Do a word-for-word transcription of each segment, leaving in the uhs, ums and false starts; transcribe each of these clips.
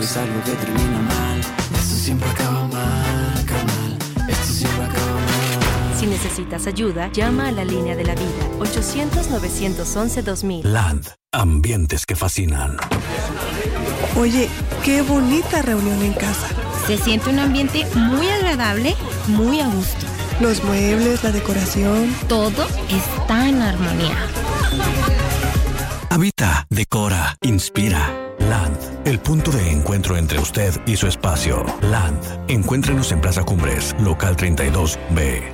es algo que termina mal. Esto siempre acaba mal, carnal. Esto siempre acaba mal. Si necesitas ayuda, llama a la línea de la vida. ochocientos, novecientos once, dos mil. Land. Ambientes que fascinan. Oye, qué bonita reunión en casa. Se siente un ambiente muy agradable, muy a gusto. Los muebles, la decoración. Todo está en armonía. Habita, decora, inspira. Land, el punto de encuentro entre usted y su espacio. Land, encuéntrenos en Plaza Cumbres, local treinta y dos B.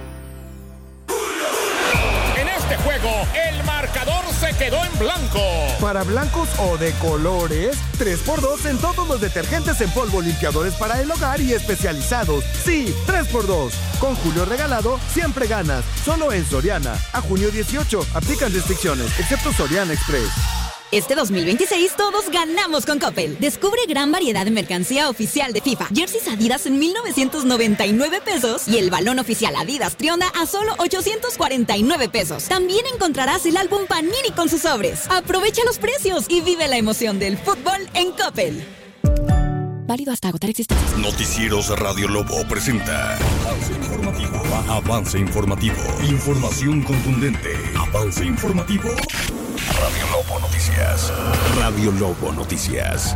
En este juego, el marcador se quedó en blanco. Para blancos o de colores, tres por dos en todos los detergentes en polvo, limpiadores para el hogar y especializados. Sí, tres por dos. Con Julio regalado, siempre ganas. Solo en Soriana. A junio dieciocho. Aplican restricciones, excepto Soriana Express. Este dos mil veintiséis todos ganamos con Coppel. Descubre gran variedad de mercancía oficial de FIFA. Jerseys Adidas en mil novecientos noventa y nueve pesos y el balón oficial Adidas Trionda a solo ochocientos cuarenta y nueve pesos. También encontrarás el álbum Panini con sus sobres. Aprovecha los precios y vive la emoción del fútbol en Coppel. Válido hasta agotar existencias. Noticieros Radio Lobo presenta Avance Informativo. Avance Informativo. Información contundente. Avance Informativo. Radio Lobo Noticias. Radio Lobo Noticias.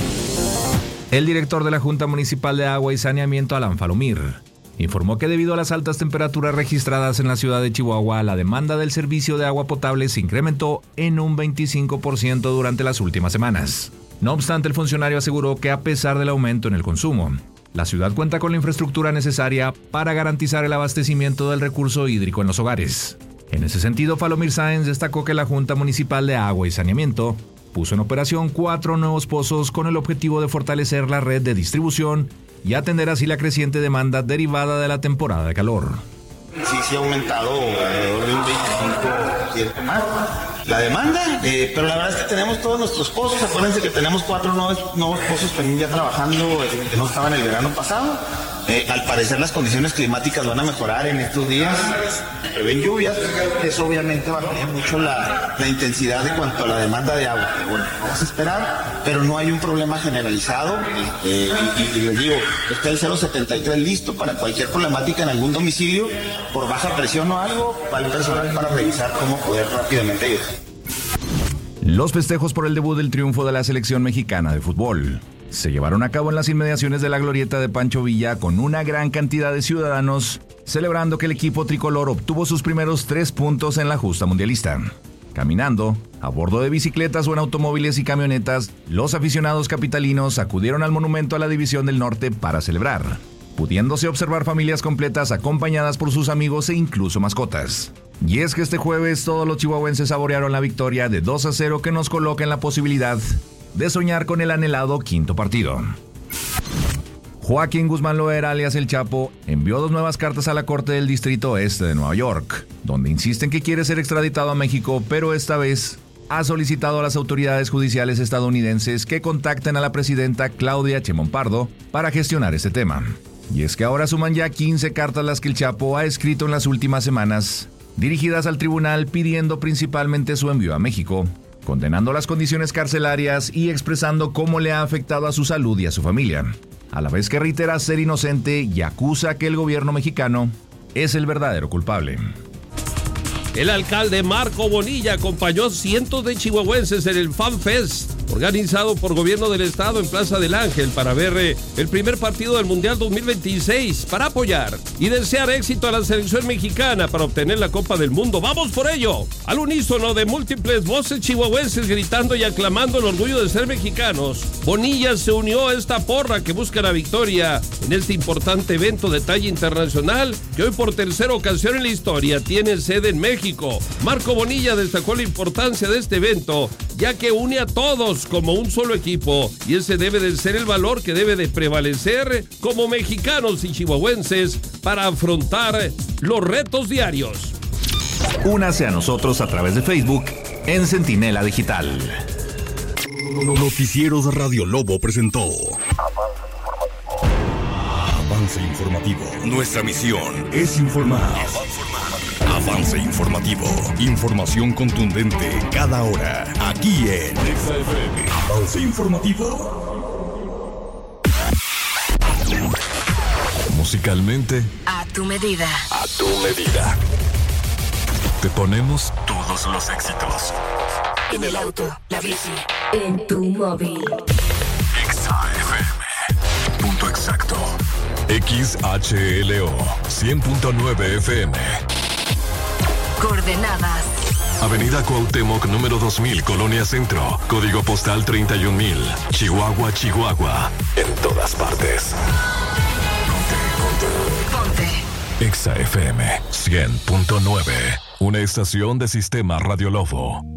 El director de la Junta Municipal de Agua y Saneamiento, Alan Falomir, informó que debido a las altas temperaturas registradas en la ciudad de Chihuahua, la demanda del servicio de agua potable se incrementó en un veinticinco por ciento durante las últimas semanas. No obstante, el funcionario aseguró que a pesar del aumento en el consumo, la ciudad cuenta con la infraestructura necesaria para garantizar el abastecimiento del recurso hídrico en los hogares. En ese sentido, Falomir Sáenz destacó que la Junta Municipal de Agua y Saneamiento puso en operación cuatro nuevos pozos con el objetivo de fortalecer la red de distribución y atender así la creciente demanda derivada de la temporada de calor. Sí, sí ha aumentado alrededor de un veinticinco por ciento más la demanda, eh, pero la verdad es que tenemos todos nuestros pozos. Acuérdense que tenemos cuatro nuevos, nuevos pozos también ya trabajando, eh, que no estaban el verano pasado. Eh, al parecer las condiciones climáticas van a mejorar en estos días, prevén lluvias, eso obviamente bajaría mucho la, la intensidad de cuanto a la demanda de agua. Pero bueno, vamos a esperar, pero no hay un problema generalizado, eh, y, y, y les digo, está el cero setenta y tres listo para cualquier problemática en algún domicilio, por baja presión o algo, para el personal para revisar cómo poder rápidamente ayudar. Los festejos por el debut del triunfo de la selección mexicana de fútbol se llevaron a cabo en las inmediaciones de la glorieta de Pancho Villa con una gran cantidad de ciudadanos, celebrando que el equipo tricolor obtuvo sus primeros tres puntos en la justa mundialista. Caminando, a bordo de bicicletas o en automóviles y camionetas, los aficionados capitalinos acudieron al monumento a la División del Norte para celebrar, pudiéndose observar familias completas acompañadas por sus amigos e incluso mascotas. Y es que este jueves todos los chihuahuenses saborearon la victoria de dos a cero que nos coloca en la posibilidad de soñar con el anhelado quinto partido. Joaquín Guzmán Loera, alias El Chapo, envió dos nuevas cartas a la Corte del Distrito Este de Nueva York, donde insisten que quiere ser extraditado a México, pero esta vez ha solicitado a las autoridades judiciales estadounidenses que contacten a la presidenta Claudia Sheinbaum Pardo para gestionar este tema. Y es que ahora suman ya quince cartas las que El Chapo ha escrito en las últimas semanas, dirigidas al tribunal pidiendo principalmente su envío a México, condenando las condiciones carcelarias y expresando cómo le ha afectado a su salud y a su familia, a la vez que reitera ser inocente y acusa que el gobierno mexicano es el verdadero culpable. El alcalde Marco Bonilla acompañó a cientos de chihuahuenses en el Fan Fest, organizado por Gobierno del Estado en Plaza del Ángel, para ver el primer partido del Mundial dos mil veintiséis, para apoyar y desear éxito a la selección mexicana para obtener la Copa del Mundo. ¡Vamos por ello! Al unísono de múltiples voces chihuahuenses gritando y aclamando el orgullo de ser mexicanos, Bonilla se unió a esta porra que busca la victoria en este importante evento de talla internacional que hoy por tercera ocasión en la historia tiene sede en México. Marco Bonilla destacó la importancia de este evento, ya que une a todos como un solo equipo, y ese debe de ser el valor que debe de prevalecer como mexicanos y chihuahuenses para afrontar los retos diarios. Únase a nosotros a través de Facebook en Centinela Digital. Noticieros Radio Lobo presentó Avance Informativo. Nuestra misión es informar. Avance Informativo. Información contundente cada hora. Aquí en Avance Informativo. Musicalmente, A tu medida. a tu medida. Te ponemos todos los éxitos. En el auto, la bici, en tu móvil. Exa F M. Punto exacto. X H L O cien punto nueve F M. Coordenadas. Avenida Cuauhtémoc número dos mil, Colonia Centro. Código postal treinta y un mil. Chihuahua, Chihuahua. En todas partes. Ponte. Exa F M cien punto nueve. Una estación de Sistema Radio Lobo.